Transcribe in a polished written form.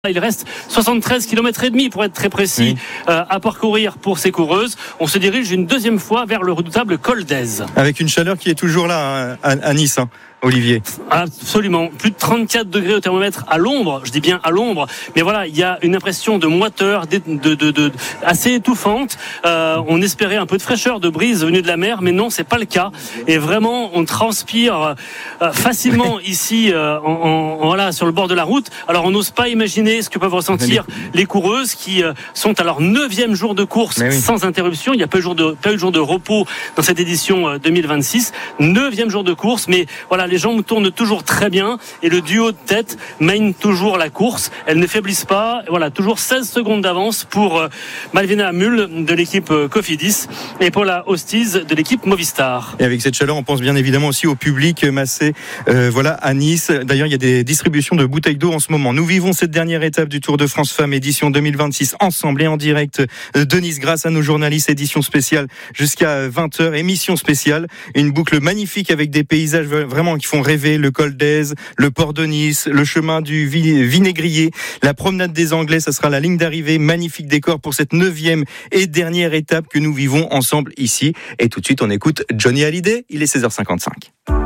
Il reste 73 km et demi pour être très précis à parcourir pour ces coureuses. On se dirige une deuxième fois vers le redoutable col d'Èze. Avec une chaleur qui est toujours là à Nice, Olivier. Absolument. Plus de 34 degrés au thermomètre à l'ombre. Je dis bien à l'ombre. Mais voilà, il y a une impression de moiteur assez étouffante. On espérait un peu de fraîcheur, de brise venue de la mer, mais non, c'est pas le cas. Et vraiment, on transpire facilement ici, voilà, sur le bord de la route. Alors, on n'ose pas imaginer ce que peuvent ressentir les coureuses qui sont à leur 9e jour de course sans interruption. Il n'y a pas eu de jour de repos dans cette édition 2026. 9e jour de course, mais voilà, les jambes tournent toujours très bien et le duo de tête mène toujours la course. Elles ne faiblissent pas. Voilà, toujours 16 secondes d'avance pour Malvina Mull de l'équipe Cofidis et Paula Hostiz de l'équipe Movistar. Et avec cette chaleur, on pense bien évidemment aussi au public massé voilà, à Nice. D'ailleurs, il y a des distributions de bouteilles d'eau en ce moment. Nous vivons cette dernière étape du Tour de France Femmes édition 2026 ensemble et en direct de Nice grâce à nos journalistes. Édition spéciale jusqu'à 20h. Émission spéciale. Une boucle magnifique avec des paysages vraiment qui font rêver. Le col d'Èze, le port de Nice, le chemin du Vinaigrier, la promenade des Anglais. Ça sera la ligne d'arrivée. Magnifique décor pour cette 9e et dernière étape que nous vivons ensemble ici. Et tout de suite, on écoute Johnny Hallyday. Il est 16h55.